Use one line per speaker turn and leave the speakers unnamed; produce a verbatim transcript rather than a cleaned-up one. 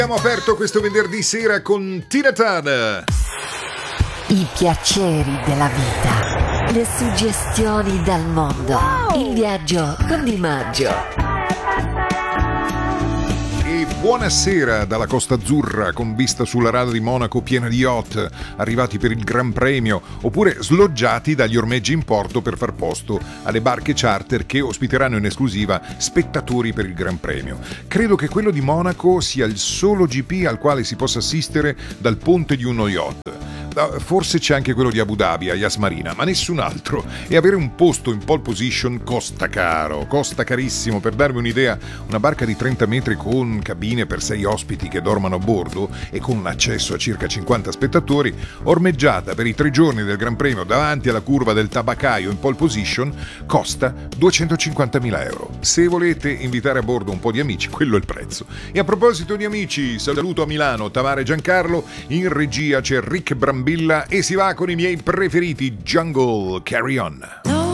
Abbiamo aperto questo venerdì sera con Tina Turner.
I piaceri della vita, le suggestioni dal mondo, il viaggio con Di Maggio.
E buonasera dalla Costa Azzurra, con vista sulla rada di Monaco piena di yacht arrivati per il Gran Premio, oppure sloggiati dagli ormeggi in porto per far posto alle barche charter che ospiteranno in esclusiva spettatori per il Gran Premio. Credo che quello di Monaco sia il solo G P al quale si possa assistere dal ponte di uno yacht. Forse c'è anche quello di Abu Dhabi a Yas Marina, ma nessun altro. E avere un posto in pole position costa caro, costa carissimo. Per darvi un'idea, una barca di trenta metri con cabine per sei ospiti che dormano a bordo e con accesso a circa cinquanta spettatori, ormeggiata per i tre giorni del Gran Premio davanti alla curva del Tabaccaio in pole position, costa duecentocinquantamila euro. Se volete invitare a bordo un po' di amici, quello è il prezzo. E a proposito di amici, saluto a Milano Tamara e Giancarlo, in regia c'è Rick Brambilla e si va con i miei preferiti, Jungle, Carry On.